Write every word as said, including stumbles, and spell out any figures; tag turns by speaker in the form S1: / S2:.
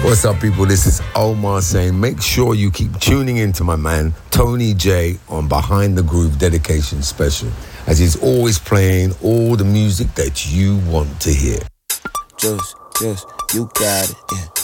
S1: What's up, people? This is Omar saying make sure you keep tuning in to my man, Tony J, on Behind the Groove Dedication Special, as he's always playing all the music that you want to hear.
S2: Juice, juice, you got it, yeah.